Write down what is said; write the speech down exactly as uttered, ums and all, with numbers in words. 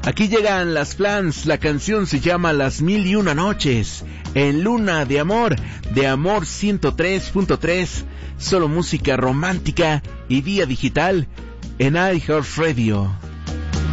Aquí llegan las Flans, la canción se llama Las Mil y Una Noches, en Luna de Amor, de Amor ciento tres punto tres, solo música romántica y vía digital en iHeartRadio.